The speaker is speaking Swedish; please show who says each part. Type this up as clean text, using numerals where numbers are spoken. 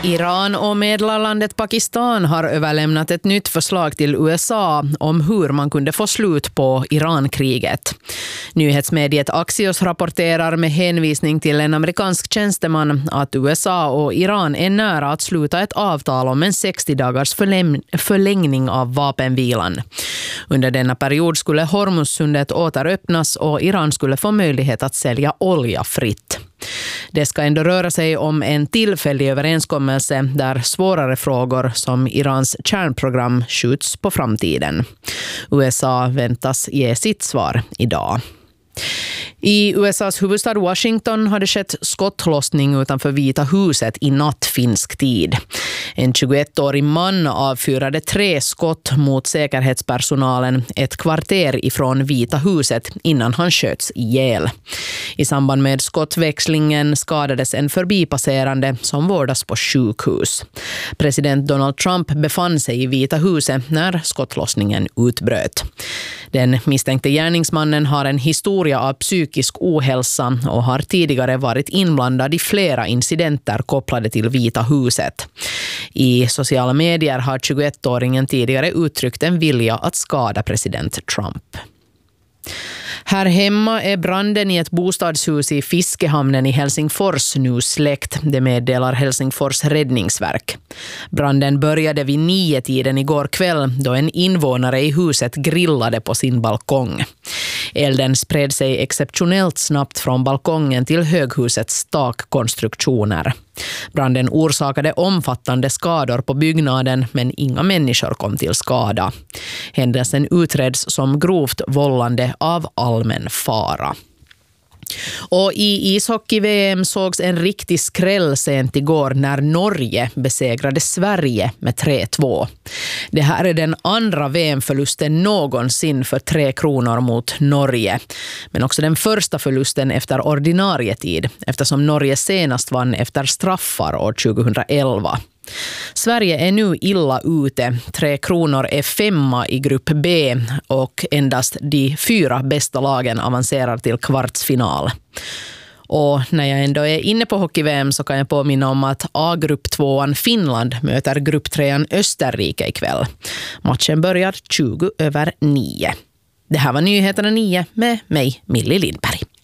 Speaker 1: Iran och medlarlandet Pakistan har överlämnat ett nytt förslag till USA om hur man kunde få slut på Irankriget. Nyhetsmediet Axios rapporterar med hänvisning till en amerikansk tjänsteman att USA och Iran är nära att sluta ett avtal om en 60-dagars förlängning av vapenvilan. Under denna period skulle Hormuzsundet återöppnas och Iran skulle få möjlighet att sälja olja fritt. Det ska ändå röra sig om en tillfällig överenskommelse där svårare frågor som Irans kärnprogram skjuts på framtiden. USA väntas ge sitt svar idag. I USAs huvudstad Washington har det skett skottlossning utanför Vita huset i natt finsk tid. En 21-årig man avfyrade 3 skott mot säkerhetspersonalen ett kvarter ifrån Vita huset innan han sköts ihjäl. I samband med skottväxlingen skadades en förbipasserande som vårdas på sjukhus. President Donald Trump befann sig i Vita huset när skottlossningen utbröt. Den misstänkte gärningsmannen har en historia av psykisk ohälsa och har tidigare varit inblandad i flera incidenter kopplade till Vita huset. I sociala medier har 21-åringen tidigare uttryckt en vilja att skada president Trump. Här hemma är branden i ett bostadshus i Fiskehamnen i Helsingfors nu släckt, det meddelar Helsingfors räddningsverk. Branden började vid 9-tiden igår kväll då en invånare i huset grillade på sin balkong. Elden spred sig exceptionellt snabbt från balkongen till höghusets takkonstruktioner. Branden orsakade omfattande skador på byggnaden men inga människor kom till skada. Händelsen utreds som grovt vållande av allmän fara. Och i ishockey-VM sågs en riktig skräll sent igår när Norge besegrade Sverige med 3-2. Det här är den andra VM-förlusten någonsin för 3 kronor mot Norge. Men också den första förlusten efter ordinarie tid, eftersom Norge senast vann efter straffar år 2011. Sverige är nu illa ute. 3 kronor är 5:a i grupp B och endast de 4 bästa lagen avancerar till kvartsfinal. Och när jag ändå är inne på hockey-VM så kan jag påminna om att A-grupp 2:an Finland möter grupp 3:an Österrike ikväll. Matchen börjar 20:09. Det här var Nyheterna 9 med mig, Millie Lindberg.